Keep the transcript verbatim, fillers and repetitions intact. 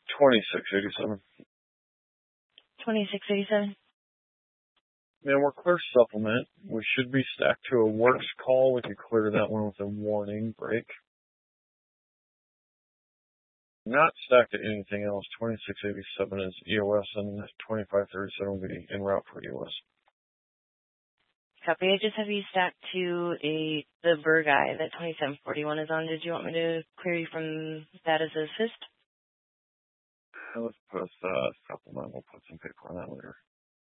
twenty-six eighty-seven. twenty-six eighty-seven. Man, we're clear supplement. We should be stacked to a works call. We could clear that one with a warning break. Not stacked to anything else. twenty-six eighty-seven is E O S, and twenty-five thirty-seven will be en route for E O S. Copy. I just have you stacked to a the Burr guy that twenty-seven forty-one is on. Did you want me to clear you from that as assist? Let's put a uh, supplement. We'll put some paper on that later.